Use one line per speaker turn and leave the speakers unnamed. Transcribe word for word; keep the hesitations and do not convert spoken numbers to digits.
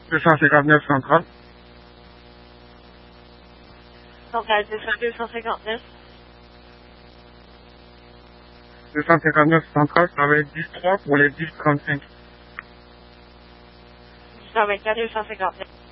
deux cent cinquante-neuf centrale.
Centrale deux cent cinquante-neuf.
deux cent cinquante-neuf centrale, ça va être dix trois pour les dix trente-cinq.
dix cent vingt-quatre deux cent cinquante-neuf.